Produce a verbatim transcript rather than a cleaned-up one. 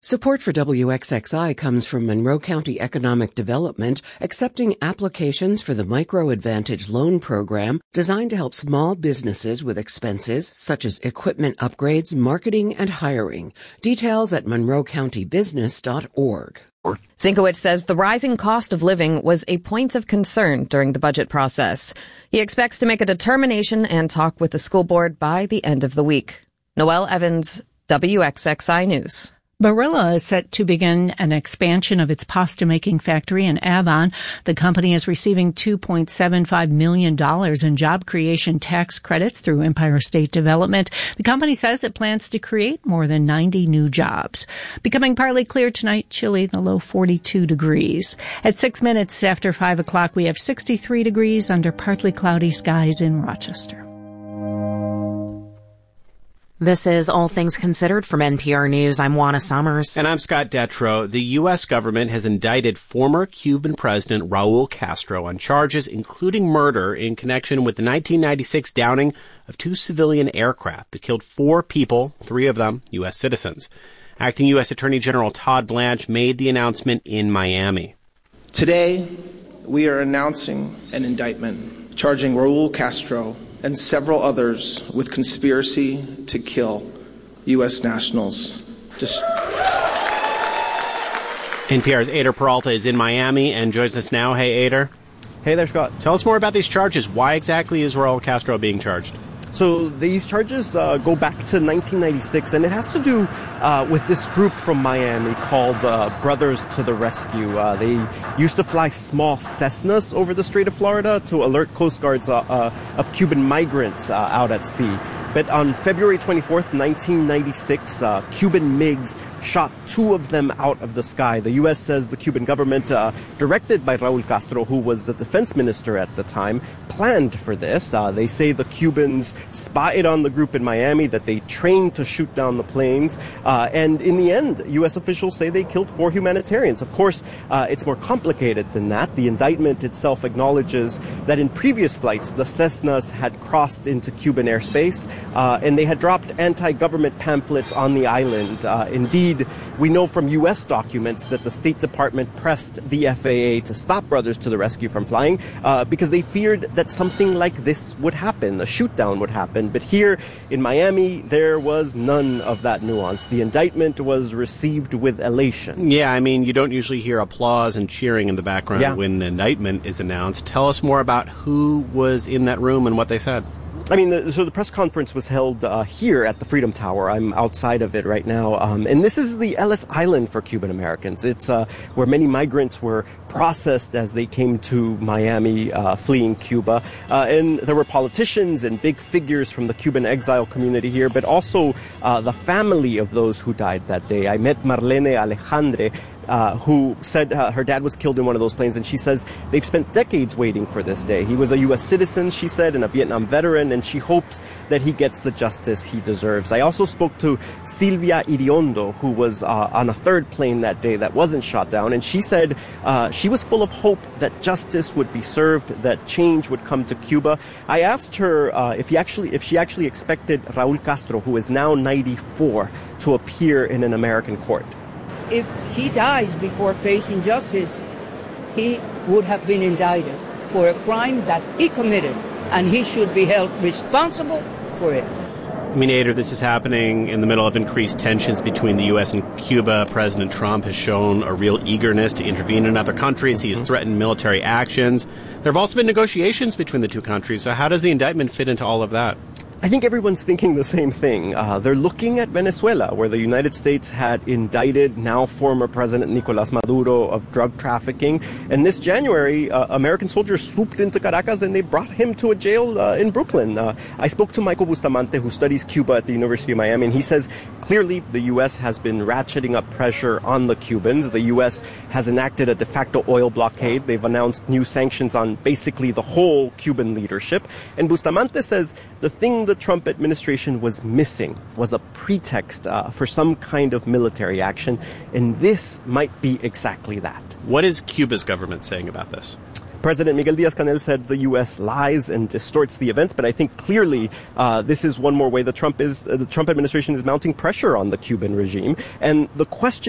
Support for W X X I comes from Monroe County Economic Development, accepting applications for the Micro Advantage Loan Program designed to help small businesses with expenses such as equipment upgrades, marketing, and hiring. Details at monroe county business dot org. Zinkowicz says the rising cost of living was a point of concern during the budget process. He expects to make a determination and talk with the school board by the end of the week. Noelle Evans, W X X I News. Barilla is set to begin an expansion of its pasta-making factory in Avon. The company is receiving two point seven five million dollars in job creation tax credits through Empire State Development. The company says it plans to create more than ninety new jobs. Becoming partly clear tonight, chilly, the low forty-two degrees. At six minutes after five o'clock, we have sixty-three degrees under partly cloudy skies in Rochester. This is All Things Considered from N P R News. I'm Juana Summers. And I'm Scott Detrow. The U S government has indicted former Cuban President Raul Castro on charges including murder in connection with the nineteen ninety-six downing of two civilian aircraft that killed four people, three of them U S citizens. Acting U S Attorney General Todd Blanche made the announcement in Miami. Today, we are announcing an indictment charging Raul Castro and several others with conspiracy to kill U S nationals. Just... N P R's Ader Peralta is in Miami and joins us now. Hey, Ader. Hey there, Scott. Tell us more about these charges. Why exactly is Raul Castro being charged? So these charges uh, go back to nineteen ninety-six, and it has to do uh, with this group from Miami called uh, Brothers to the Rescue. Uh, they used to fly small Cessnas over the Strait of Florida to alert Coast Guards uh, uh, of Cuban migrants uh, out at sea. But on February twenty-fourth, nineteen ninety-six, uh, Cuban MiGs shot two of them out of the sky. The U S says the Cuban government, uh, directed by Raul Castro, who was the defense minister at the time, planned for this. Uh, they say the Cubans spotted on the group in Miami, that they trained to shoot down the planes. Uh, and in the end, U S officials say they killed four humanitarians. Of course, uh, it's more complicated than that. The indictment itself acknowledges that in previous flights, the Cessnas had crossed into Cuban airspace, uh, and they had dropped anti-government pamphlets on the island. Uh, indeed, we know from U S documents that the State Department pressed the F A A to stop Brothers to the Rescue from flying uh, because they feared that something like this would happen, a shoot-down would happen. But here in Miami, there was none of that nuance. The indictment was received with elation. Yeah, I mean, you don't usually hear applause and cheering in the background yeah. when an indictment is announced. Tell us more about who was in that room and what they said. I mean, the, so the press conference was held uh, here at the Freedom Tower. I'm outside of it right now. Um, and this is the Ellis Island for Cuban Americans. It's uh, where many migrants were processed as they came to Miami, uh, fleeing Cuba. Uh, and there were politicians and big figures from the Cuban exile community here, but also uh, the family of those who died that day. I met Marlene Alejandre, Uh, who said uh, her dad was killed in one of those planes, and she says they've spent decades waiting for this day. He was a U S citizen, she said, and a Vietnam veteran, and she hopes that he gets the justice he deserves. I also spoke to Silvia Iriondo, who was uh, on a third plane that day that wasn't shot down, and she said uh, she was full of hope that justice would be served, that change would come to Cuba. I asked her uh, if he actually, if she actually expected Raul Castro, who is now ninety-four, to appear in an American court. If he dies before facing justice, he would have been indicted for a crime that he committed, and he should be held responsible for it. I mean, Ader, this is happening in the middle of increased tensions between the U S and Cuba. President Trump has shown a real eagerness to intervene in other countries. He has threatened military actions. There have also been negotiations between the two countries. So how does the indictment fit into all of that? I think everyone's thinking the same thing. Uh, they're looking at Venezuela, where the United States had indicted now former President Nicolas Maduro of drug trafficking. And this January, uh, American soldiers swooped into Caracas and they brought him to a jail uh, in Brooklyn. Uh, I spoke to Michael Bustamante, who studies Cuba at the University of Miami, and he says clearly the U S has been ratcheting up pressure on the Cubans. The U S has enacted a de facto oil blockade. They've announced new sanctions on basically the whole Cuban leadership. And Bustamante says the thing the Trump administration was missing was a pretext uh, for some kind of military action, and this might be exactly that. What is Cuba's government saying about this? President Miguel Diaz-Canel said the U S lies and distorts the events, but I think clearly uh, this is one more way the Trump is uh, the Trump administration is mounting pressure on the Cuban regime. And the question